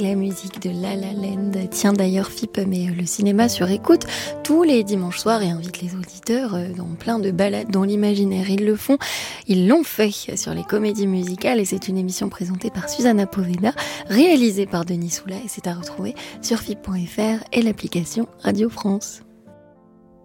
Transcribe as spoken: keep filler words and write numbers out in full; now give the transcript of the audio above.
La musique de La La Land tient d'ailleurs F I P, mais le cinéma sur écoute tous les dimanches soirs et invite les auditeurs dans plein de balades dans l'imaginaire. Ils le font, ils l'ont fait sur les comédies musicales et c'est une émission présentée par Susanna Poveda, réalisée par Denis Soula et c'est à retrouver sur F I P point F R et l'application Radio France.